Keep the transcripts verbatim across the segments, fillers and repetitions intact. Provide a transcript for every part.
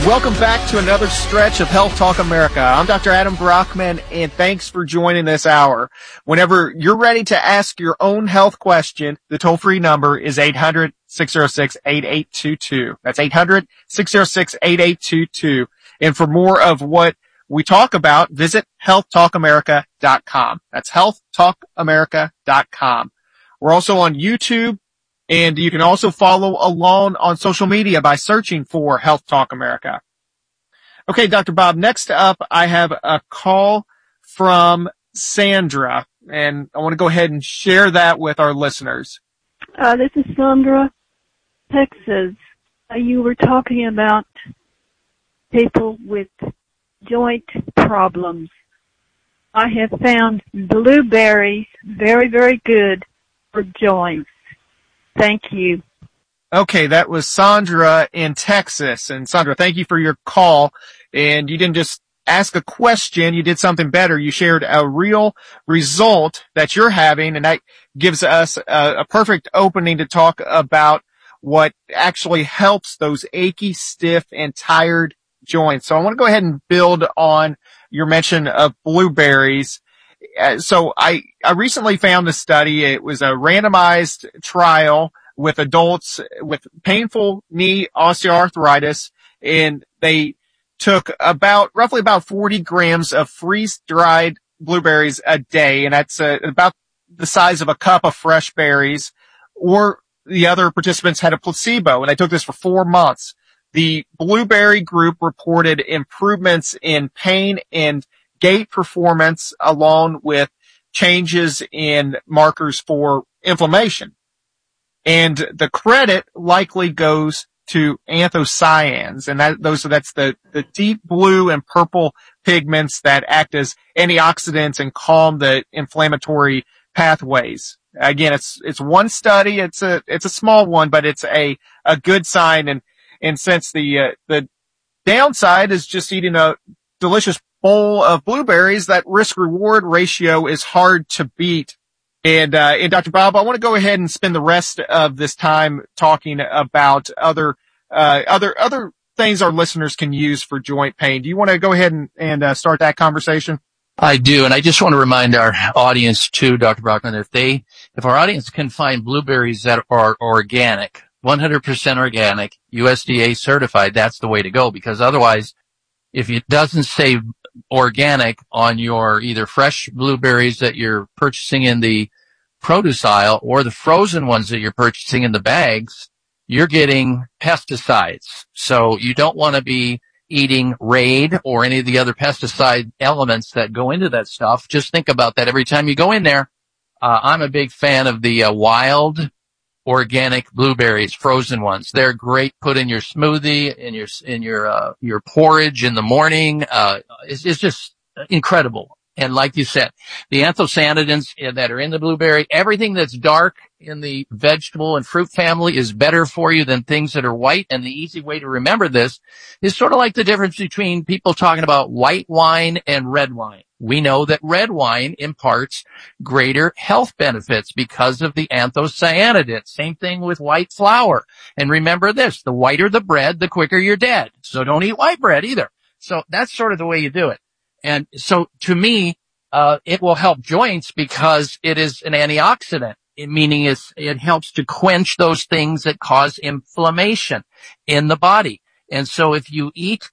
Welcome back to another stretch of Health Talk America. I'm Doctor Adam Brockman, and thanks for joining this hour. Whenever you're ready to ask your own health question, the toll-free number is eight hundred, six oh six, eight eight two two. That's eight hundred, six oh six, eight eight two two. And for more of what we talk about, visit health talk america dot com. That's health talk america dot com. We're also on YouTube, and you can also follow along on social media by searching for Health Talk America. Okay, Doctor Bob, next up, I have a call from Sandra, and I want to go ahead and share that with our listeners. Uh, this is Sandra, Texas. Uh, you were talking about people with joint problems. I have found blueberries very, very good for joints. Thank you. Okay, that was Sandra in Texas. And Sandra, thank you for your call. And you didn't just ask a question, you did something better. You shared a real result that you're having, and that gives us a, a perfect opening to talk about what actually helps those achy, stiff, and tired joints. So I want to go ahead and build on your mention of blueberries. Uh, so I, I recently found a study. It was a randomized trial with adults with painful knee osteoarthritis, and they took about, roughly about forty grams of freeze-dried blueberries a day, and that's uh, about the size of a cup of fresh berries, or the other participants had a placebo, and they took this for four months. The blueberry group reported improvements in pain and gait performance, along with changes in markers for inflammation. And the credit likely goes to anthocyanins, and that those that's the the deep blue and purple pigments that act as antioxidants and calm the inflammatory pathways. Again, it's it's one study, it's a it's a small one, but it's a a good sign. And and since the uh, the downside is just eating a delicious bowl of blueberries, that risk-reward ratio is hard to beat. And, uh, and Doctor Bob, I want to go ahead and spend the rest of this time talking about other, uh, other, other things our listeners can use for joint pain. Do you want to go ahead and, and, uh, start that conversation? I do. And I just want to remind our audience too, Doctor Brockman, if they, if our audience can find blueberries that are organic, one hundred percent organic, U S D A certified, that's the way to go, because otherwise, if it doesn't say organic on your either fresh blueberries that you're purchasing in the produce aisle or the frozen ones that you're purchasing in the bags, you're getting pesticides. So you don't want to be eating Raid or any of the other pesticide elements that go into that stuff. Just think about that every time you go in there. Uh, I'm a big fan of the uh, wild organic blueberries, frozen ones. They're great. Put in your smoothie, in your, in your, uh, your porridge in the morning. Uh, it's, it's just incredible. And like you said, the anthocyanins that are in the blueberry, everything that's dark in the vegetable and fruit family is better for you than things that are white. And the easy way to remember this is sort of like the difference between people talking about white wine and red wine. We know that red wine imparts greater health benefits because of the anthocyanidins. Same thing with white flour. And remember this, the whiter the bread, the quicker you're dead. So don't eat white bread either. So that's sort of the way you do it. And so to me, uh, it will help joints because it is an antioxidant, meaning it's, it helps to quench those things that cause inflammation in the body. And so if you eat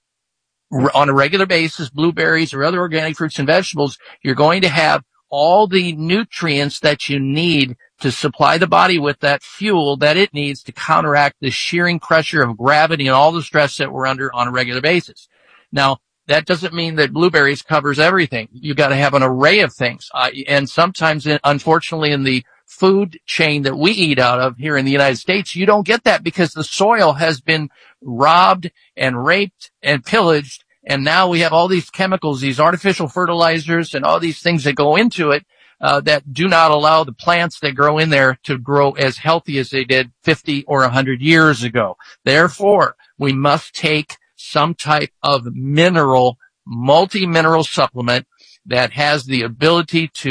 on a regular basis blueberries or other organic fruits and vegetables, you're going to have all the nutrients that you need to supply the body with that fuel that it needs to counteract the shearing pressure of gravity and all the stress that we're under on a regular basis. Now, that doesn't mean that blueberries covers everything. You got to have an array of things. Uh, and sometimes, in, unfortunately, in the food chain that we eat out of here in the United States, you don't get that because the soil has been robbed and raped and pillaged. And now we have all these chemicals, these artificial fertilizers and all these things that go into it, uh, that do not allow the plants that grow in there to grow as healthy as they did fifty or one hundred years ago. Therefore, we must take some type of mineral, multi-mineral supplement that has the ability to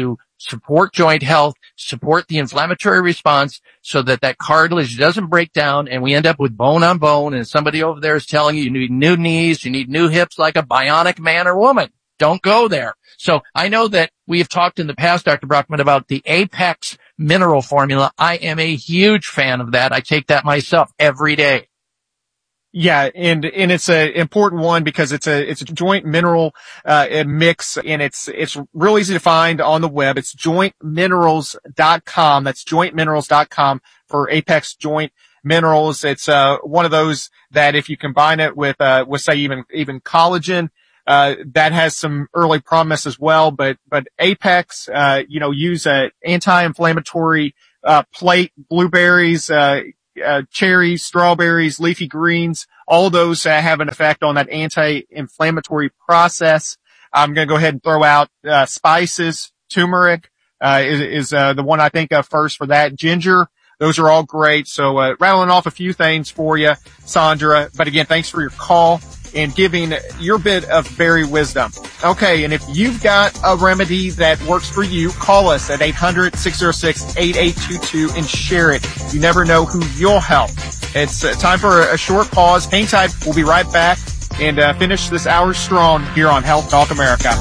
support joint health, support the inflammatory response so that that cartilage doesn't break down and we end up with bone on bone and somebody over there is telling you you need new knees, you need new hips like a bionic man or woman. Don't go there. So I know that we have talked in the past, Doctor Brockman, about the Apex mineral formula. I am a huge fan of that. I take that myself every day. Yeah, and and it's a important one because it's a it's a joint mineral uh mix, and it's it's real easy to find on the web. It's joint minerals dot com. That's joint minerals dot com for Apex Joint Minerals. It's uh one of those that if you combine it with uh with say even even collagen, uh that has some early promise as well. But but Apex, uh you know, use a anti-inflammatory uh plate, blueberries, uh Uh, cherries, strawberries, leafy greens, all of those uh, have an effect on that anti-inflammatory process. I'm going to go ahead and throw out uh, spices. Turmeric uh, is, is uh, the one I think of first for that. Ginger, those are all great. So uh, rattling off a few things for you, Sandra. But again, thanks for your call and giving your bit of berry wisdom. Okay, and if you've got a remedy that works for you, call us at eight hundred, six oh six, eight eight two two and share it. You never know who you'll help. It's uh, time for a, a short pause. Hang tight. We'll be right back and uh, finish this hour strong here on Health Talk America.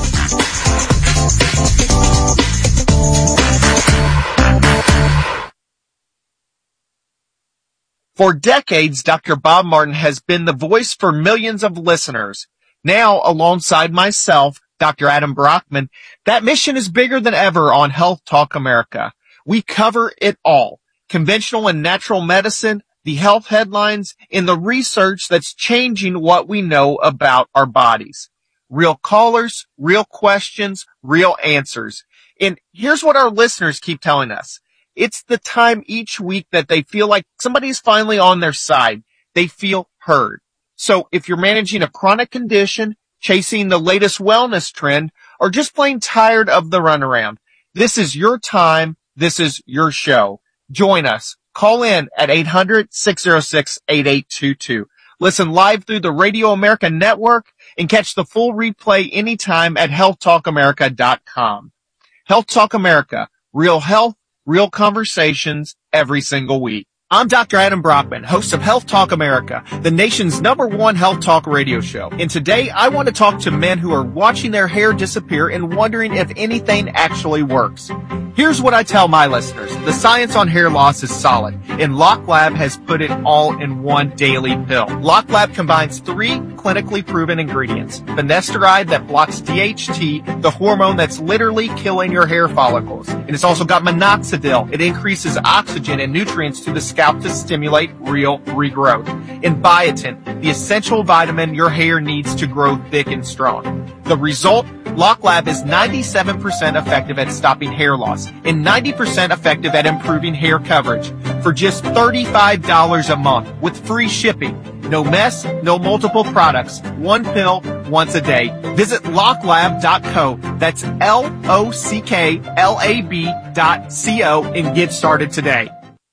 For decades, Doctor Bob Martin has been the voice for millions of listeners. Now, alongside myself, Doctor Adam Brockman, that mission is bigger than ever on Health Talk America. We cover it all. Conventional and natural medicine, the health headlines, and the research that's changing what we know about our bodies. Real callers, real questions, real answers. And here's what our listeners keep telling us. It's the time each week that they feel like somebody's finally on their side. They feel heard. So if you're managing a chronic condition, chasing the latest wellness trend, or just plain tired of the runaround, this is your time. This is your show. Join us. Call in at eight hundred, six oh six, eight eight two two. Listen live through the Radio America Network and catch the full replay anytime at health talk america dot com. Health Talk America. Real health. Real conversations every single week. I'm Doctor Adam Brockman, host of Health Talk America, the nation's number one health talk radio show. And today I want to talk to men who are watching their hair disappear and wondering if anything actually works. Here's what I tell my listeners. The science on hair loss is solid, and LockLab has put it all in one daily pill. LockLab combines three clinically proven ingredients. Finasteride that blocks D H T, the hormone that's literally killing your hair follicles. And it's also got minoxidil. It increases oxygen and nutrients to the scalp to stimulate real regrowth. And biotin, the essential vitamin your hair needs to grow thick and strong. The result? LockLab is ninety-seven percent effective at stopping hair loss and ninety percent effective at improving hair coverage for just thirty-five dollars a month with free shipping. No mess, no multiple products, one pill once a day. Visit lock lab dot co. That's L O C K L A B dot C O and get started today.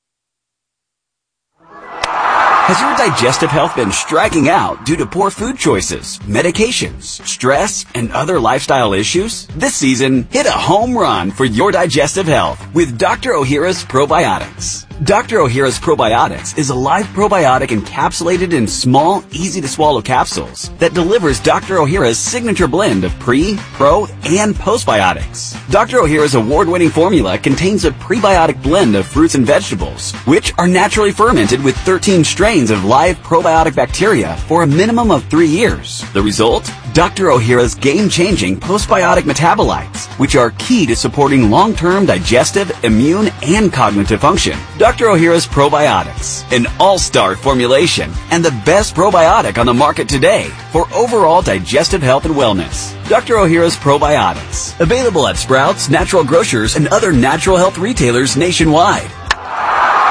Has your digestive health been striking out due to poor food choices, medications, stress, and other lifestyle issues? This season, hit a home run for your digestive health with Doctor Ohhira's Probiotics. Doctor Ohhira's Probiotics is a live probiotic encapsulated in small, easy-to-swallow capsules that delivers Doctor Ohhira's signature blend of pre, pro, and postbiotics. Doctor Ohhira's award-winning formula contains a prebiotic blend of fruits and vegetables, which are naturally fermented with thirteen strains of live probiotic bacteria for a minimum of three years. The result? Doctor Ohhira's game-changing postbiotic metabolites, which are key to supporting long-term digestive, immune, and cognitive function. Doctor Ohhira's Probiotics, an all-star formulation and the best probiotic on the market today for overall digestive health and wellness. Doctor Ohhira's Probiotics, available at Sprouts, Natural Grocers, and other natural health retailers nationwide.